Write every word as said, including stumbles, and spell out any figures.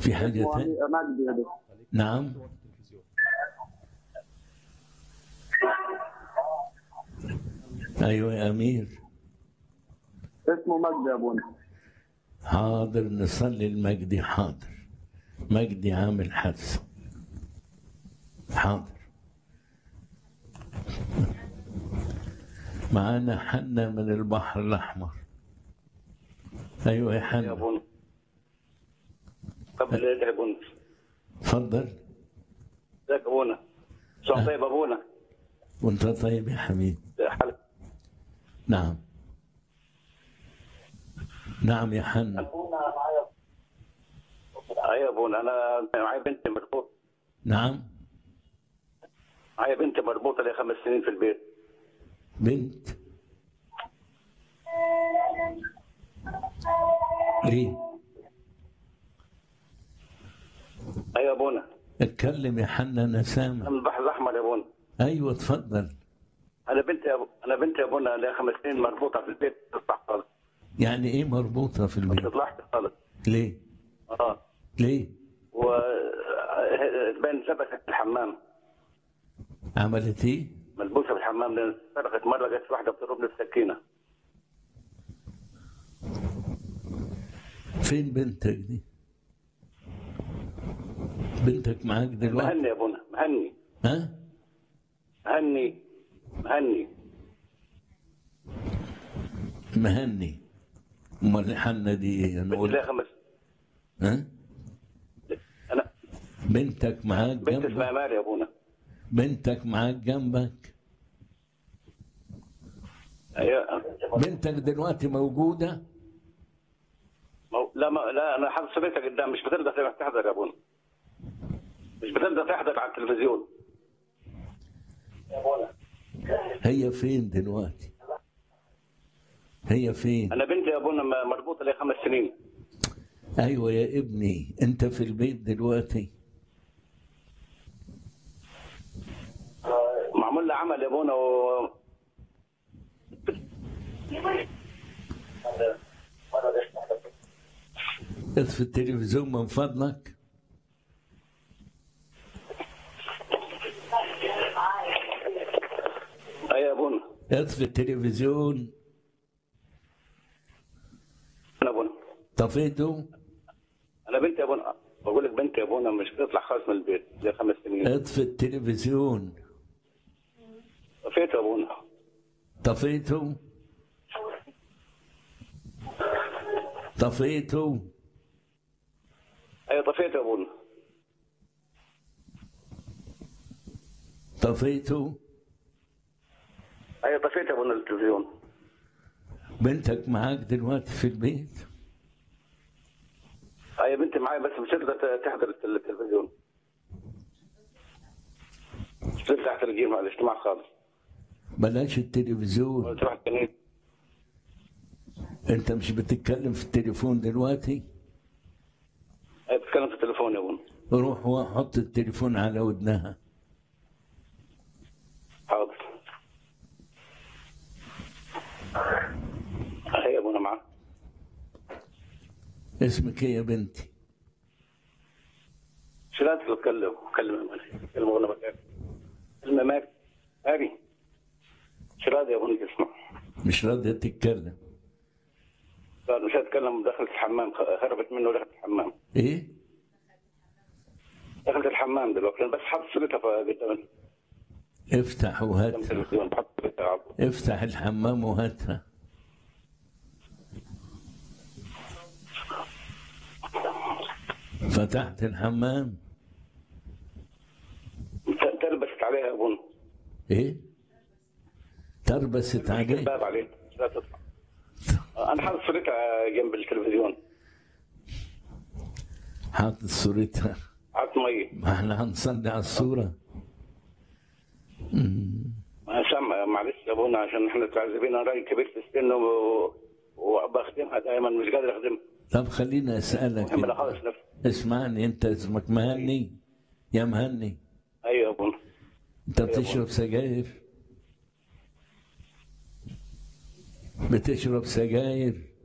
في حاجة اسمه ثانية؟ مجدي يا دكتور. نعم. أيوة يا أمير. اسمه مجدي يا ابونا. حاضر نصلي المجدي. حاضر. مجدي عامل حادثة. حاضر. معانا حنا من البحر الأحمر. أيوة يا يا حنا. ابونا قبل يدعي ابونا. تفضل. ازيك يا ابونا؟ صوت طيب ابونا. وانت طيب يا حبيبي. حلقة. نعم. نعم يا حنا. ابونا معايا. ايوه يا ابونا، انا معايا بنتي مربوطه. نعم. معايا بنتي مربوطه لها خمس سنين في البيت. بنت. ليه؟ ايوه يا ابونا. اتكلم يا حنا انا سامع. انا من البحر الاحمر يا ابونا. ايوه اتفضل. انا بنتي أبو... انا بنتي يا ابونا لها خمس سنين مربوطه في البيت، ما بتطلعش خالص. يعني ايه مربوطه في ما البيت؟ بتطلعش خالص. ليه؟ اه ليه؟ و بين لبست في الحمام. عملت ايه؟ ملبوسه في الحمام لان سرقت مره، جت واحده بتضربني بسكينه. فين بنتك دي؟ بنتك معاك دلوقتي؟ مهني يا ابونا، مهني. ها؟ مهني مهني مهني. امال حنا دي ايه؟ انا بنتي قلت لها خمس. ها؟ انا بنتك معاك بنت اسمها جنبك؟ ماري يا ابونا. بنتك معاك جنبك؟ ايوه. بنتك دلوقتي موجوده؟ مو... لا ما... لا انا حاطط صورتها قدام، مش بترضى تحضر يا ابونا. مش بترضى تحضر على التلفزيون يا ابونا. هي فين دلوقتي؟ هي فين؟ انا بنتي يا ابونا مربوطه لي خمس سنين. ايوه يا ابني، انت في البيت دلوقتي؟ معمول لها عمل يا ابونا و اطفي التلفزيون من فضلك. ايوه يا ابونا. اطفي التلفزيون. انا ابونا. طفيته؟ انا بنتي يا ابونا، بقول لك بنتي يا ابونا مش بتطلع خالص من البيت لي خمس سنين. اطفي التلفزيون. طفيته يا ابونا. طفيته؟ طفيته؟ ايوه طفيته يا ابونا. طفيته؟ ايوه طفيته يا ابونا التلفزيون. بنتك معاك دلوقتي في البيت؟ ايوه بنتي معايا بس مش تقدر تحضر التلفزيون. مش تقدر تحضر الجيم على الاجتماع خالص. بلاش التلفزيون. تروح الكنيسه. انت مش بتتكلم في التليفون دلوقتي؟ ايوه بتتكلم في التليفون يا ابونا. روح وحط التليفون على ودنها. حاضر. ايوه يا ابونا معاك. اسمك ايه يا بنتي؟ شو لازم تتكلم؟ كلمة ماشي. كلمة وانا بكلم. كلمة ماري. ماري. شو راضي يا ابونا تسمع؟ مش راضية تتكلم. لا مش هتكلم. دخلت الحمام، هربت منه ودخلت الحمام. ايه؟ دخلت الحمام دلوقتي بس حط صورتها قدام افتح وهاتها. التلفزيون. بحط صورتها على طول. افتح الحمام وهاتها. فتحت الحمام؟ تربست عليها يا ابونا. ايه؟ تربست عليك؟ الباب عليه لا تطلع. انا حاطط صورتها جنب التلفزيون. حاطط صورتها؟ حاطط مي. ما احنا هنصلي على الصورة. ما سامع معلش يا ابونا عشان احنا متعذبين. انا راجل كبير في السن و... وبخدمها دائما مش قادر اخدمها. طب خليني اسالك. محمد خالص نفسي. اسمعني، انت اسمك مهني؟ يا مهني. ايوه يا ابونا. انت بتشرب سجاير؟ بتشرب سجاير؟